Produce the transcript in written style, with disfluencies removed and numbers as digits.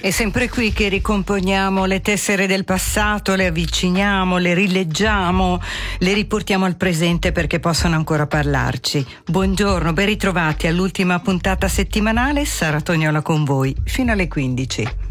È sempre qui che ricomponiamo le tessere del passato, le avviciniamo, le rileggiamo, le riportiamo al presente perché possano ancora parlarci. Buongiorno, ben ritrovati all'ultima puntata settimanale. Sara Tognola con voi fino alle 15.